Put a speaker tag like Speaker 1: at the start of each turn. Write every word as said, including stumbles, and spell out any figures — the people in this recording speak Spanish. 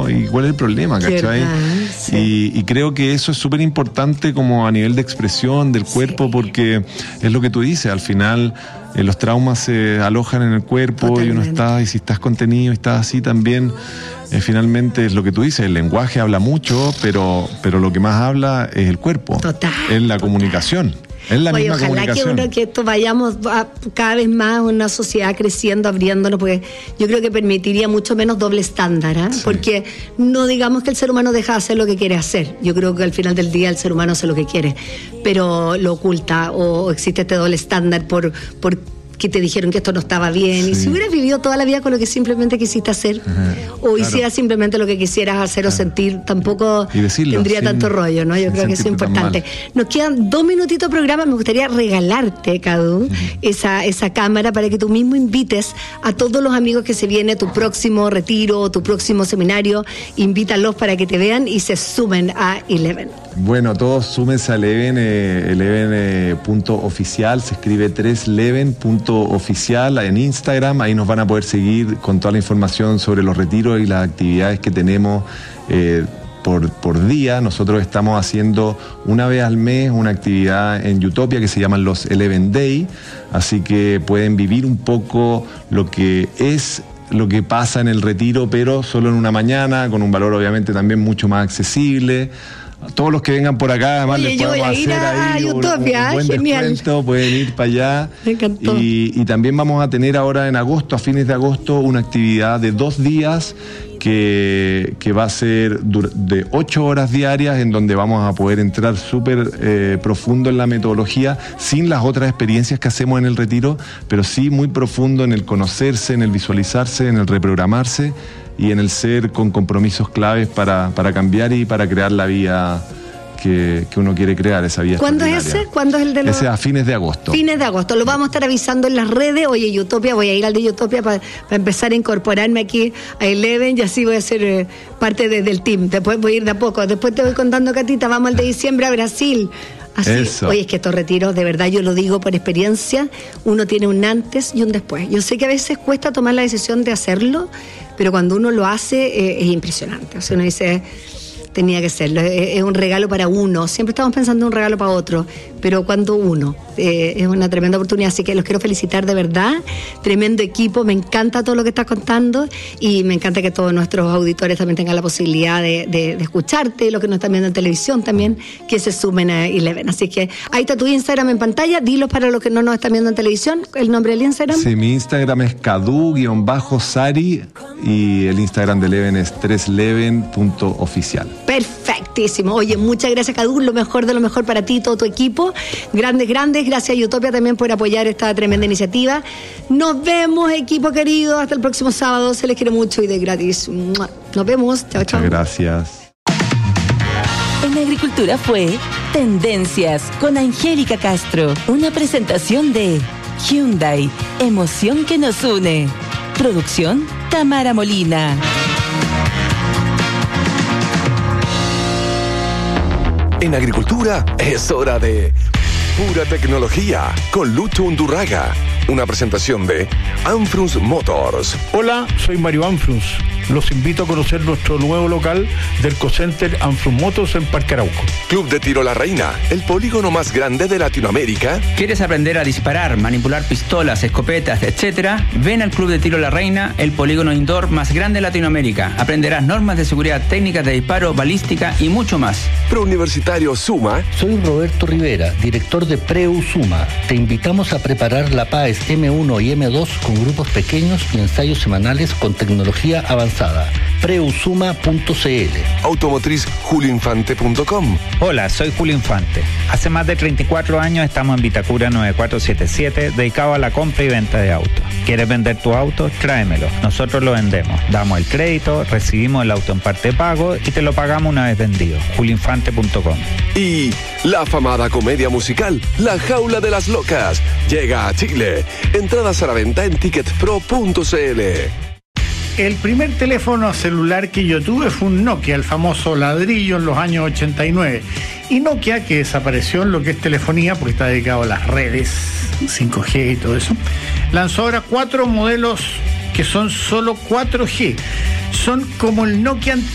Speaker 1: no, ¿y cuál es el problema? ¿Cachai? Sí. Y, y creo que eso es súper importante como a nivel de expresión del cuerpo, sí. porque es lo que tú dices, al final eh, los traumas se alojan en el cuerpo. Totalmente. Y uno está, y si estás contenido y estás así también, eh, finalmente es lo que tú dices, el lenguaje habla mucho, pero, pero lo que más habla es el cuerpo.
Speaker 2: Total.
Speaker 1: Es la
Speaker 2: total.
Speaker 1: comunicación. Es la
Speaker 2: Oye,
Speaker 1: misma
Speaker 2: ojalá
Speaker 1: comunicación.
Speaker 2: que uno que esto vayamos a, cada vez más una sociedad creciendo, abriéndonos, porque yo creo que permitiría mucho menos doble estándar, ¿eh? Sí. Porque no digamos que el ser humano deja de hacer lo que quiere hacer. Yo creo que al final del día el ser humano hace lo que quiere, pero lo oculta, o existe este doble estándar por, por que te dijeron que esto no estaba bien. Sí. Y si hubieras vivido toda la vida con lo que simplemente quisiste hacer, ajá, o claro. hicieras simplemente lo que quisieras hacer, ajá, o sentir, tampoco decirlo, tendría sin, tanto rollo, ¿no? Yo creo que eso es importante. Nos quedan dos minutitos de programa. Me gustaría regalarte, Cadu, uh-huh. esa, esa cámara para que tú mismo invites a todos los amigos que se viene tu próximo retiro, tu próximo seminario. Invítalos para que te vean y se sumen a Eleven.
Speaker 1: Bueno, todos súmense a Eleven, eh, eleven punto oficial, se escribe tres eleven punto oficial en Instagram. Ahí nos van a poder seguir con toda la información sobre los retiros y las actividades que tenemos eh, por, por día. Nosotros estamos haciendo una vez al mes una actividad en Utopia que se llaman los Eleven Day, así que pueden vivir un poco lo que es lo que pasa en el retiro, pero solo en una mañana, con un valor obviamente también mucho más accesible. Todos los que vengan por acá, además, oye, les podemos hacer ahí un,
Speaker 2: Utopia,
Speaker 1: un buen
Speaker 2: genial.
Speaker 1: descuento, pueden ir para allá.
Speaker 2: Me encantó.
Speaker 1: Y, y también vamos a tener ahora en agosto, a fines de agosto, una actividad de dos días que, que va a ser de ocho horas diarias, en donde vamos a poder entrar súper eh, profundo en la metodología, sin las otras experiencias que hacemos en el retiro, pero sí muy profundo en el conocerse, en el visualizarse, en el reprogramarse y en el ser con compromisos claves para, para cambiar y para crear la vida que, que uno quiere crear, esa vida.
Speaker 2: ¿Cuándo es ese? ¿Cuándo es el de los...?
Speaker 1: Ese a fines de agosto.
Speaker 2: Fines de agosto. Lo vamos a estar avisando en las redes. Oye, Utopia, voy a ir al de Utopia para pa empezar a incorporarme aquí a Eleven y así voy a ser eh, parte de, del team. Después voy a ir de a poco. Después te voy contando, Catita, vamos al de diciembre a Brasil. Así.
Speaker 1: Eso.
Speaker 2: Oye, es que estos retiros, de verdad, yo lo digo por experiencia, uno tiene un antes y un después. Yo sé que a veces cuesta tomar la decisión de hacerlo, pero cuando uno lo hace eh, es impresionante. O sea, uno dice, tenía que serlo, es, es un regalo para uno. Siempre estamos pensando en un regalo para otro, pero cuando uno, eh, es una tremenda oportunidad. Así que los quiero felicitar de verdad, tremendo equipo, me encanta todo lo que estás contando y me encanta que todos nuestros auditores también tengan la posibilidad de, de, de escucharte, los que nos están viendo en televisión también, que se sumen a Eleven. Así que ahí está tu Instagram en pantalla, dilo para los que no nos están viendo en televisión, el nombre del Instagram.
Speaker 1: Sí, mi Instagram es cadu-sari y el Instagram de Eleven es tres eleven punto oficial.
Speaker 2: Perfectísimo. Oye, muchas gracias, Cadu, lo mejor de lo mejor para ti y todo tu equipo. Grandes, grandes. Gracias a Utopia también por apoyar esta tremenda iniciativa. Nos vemos, equipo querido. Hasta el próximo sábado. Se les quiere mucho y de gratis. Nos vemos. Chao, chao.
Speaker 1: Muchas gracias.
Speaker 3: En Agricultura fue Tendencias con Angélica Castro. Una presentación de Hyundai. Emoción que nos une. Producción Tamara Molina.
Speaker 4: En Agricultura es hora de Pura Tecnología con Lucho Undurraga. Una presentación de Anfrus Motors.
Speaker 5: Hola, soy Mario Anfrus. Los invito a conocer nuestro nuevo local del Co-Center Anfrus Motors en Parque Arauco.
Speaker 4: Club de Tiro La Reina, el polígono más grande de Latinoamérica.
Speaker 6: ¿Quieres aprender a disparar, manipular pistolas, escopetas, etcétera? Ven al Club de Tiro La Reina, el polígono indoor más grande de Latinoamérica. Aprenderás normas de seguridad, técnicas de disparo, balística y mucho más.
Speaker 4: Prouniversitario Suma.
Speaker 7: Soy Roberto Rivera, director de Preu Suma. Te invitamos a preparar la P A E S eme uno y eme dos con grupos pequeños y ensayos semanales con tecnología avanzada. preusuma punto ce ele.
Speaker 4: Automotriz julio infante punto com.
Speaker 8: Hola, soy Julio Infante. Hace más de treinta y cuatro años estamos en Vitacura nueve cuatro siete siete, dedicado a la compra y venta de autos. ¿Quieres vender tu auto? Tráemelo. Nosotros lo vendemos. Damos el crédito, recibimos el auto en parte de pago y te lo pagamos una vez vendido. julio infante punto com.
Speaker 4: Y la afamada comedia musical La Jaula de las Locas llega a Chile. Entradas a la venta en ticket pro punto ce ele.
Speaker 5: El primer teléfono celular que yo tuve fue un Nokia, el famoso ladrillo en los años ochenta y nueve. Y Nokia, que desapareció en lo que es telefonía, porque está dedicado a las redes cinco G y todo eso, lanzó ahora cuatro modelos que son solo cuatro G. Son como el Nokia